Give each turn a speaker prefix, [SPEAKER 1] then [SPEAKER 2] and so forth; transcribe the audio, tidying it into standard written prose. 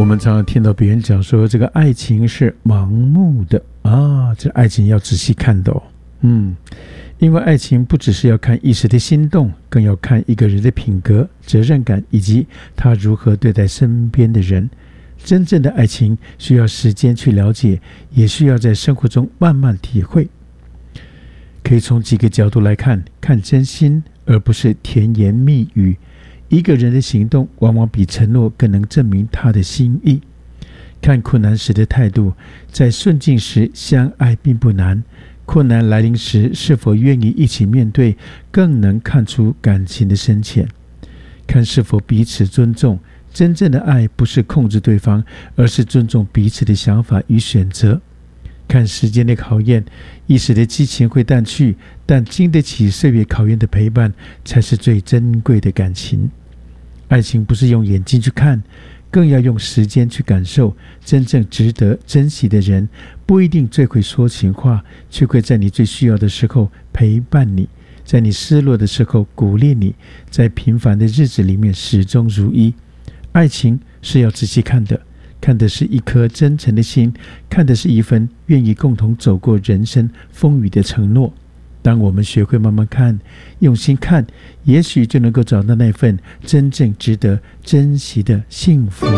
[SPEAKER 1] 们常常听到别人讲说，这个爱情是盲目的啊，这爱情要仔细看的哦。因为爱情不只是要看一时的心动，更要看一个人的品格、责任感，以及他如何对待身边的人。真正的爱情需要时间去了解，也需要在生活中慢慢体会。可以从几个角度来看，看真心，而不是甜言蜜语。一个人的行动往往比承诺更能证明他的心意。看困难时的态度，在顺境时相爱并不难，困难来临时是否愿意一起面对，更能看出感情的深浅。看是否彼此尊重，真正的爱不是控制对方，而是尊重彼此的想法与选择。看时间的考验，一时的激情会淡去，但经得起岁月考验的陪伴，才是最珍贵的感情。爱情不是用眼睛去看，更要用时间去感受。真正值得珍惜的人，不一定最会说情话，却会在你最需要的时候陪伴你，在你失落的时候鼓励你，在平凡的日子里面始终如一。爱情是要仔细看的，看的是一颗真诚的心，看的是一份愿意共同走过人生风雨的承诺。当我们学会慢慢看，用心看，也许就能够找到那份真正值得珍惜的幸福。